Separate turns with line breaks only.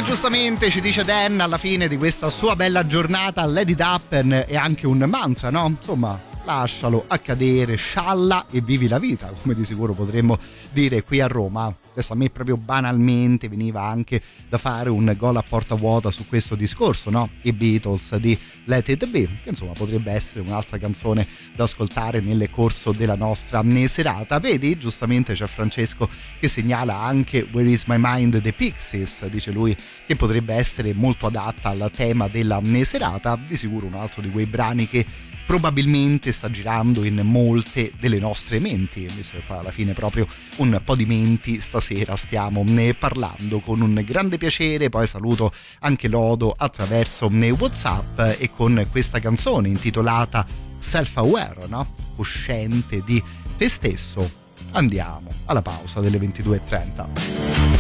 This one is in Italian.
Come giustamente ci dice Dan alla fine di questa sua bella giornata, Let It Happen è anche un mantra, no? Insomma, lascialo accadere, scialla e vivi la vita, come di sicuro potremmo dire qui a Roma. Adesso a me proprio banalmente veniva anche da fare un gol a porta vuota su questo discorso, no? I Beatles di Let It Be, che insomma potrebbe essere un'altra canzone da ascoltare nel corso della nostra serata. Vedi, giustamente c'è Francesco che segnala anche Where Is My Mind The Pixies, dice lui che potrebbe essere molto adatta al tema della serata, di sicuro un altro di quei brani che probabilmente sta girando in molte delle nostre menti, visto che poi alla fine proprio un po' di menti stasera stiamo parlando con un grande piacere. Poi saluto anche Lodo attraverso WhatsApp e con questa canzone intitolata Self Aware, no? Cosciente di te stesso. Andiamo alla pausa delle 22:30.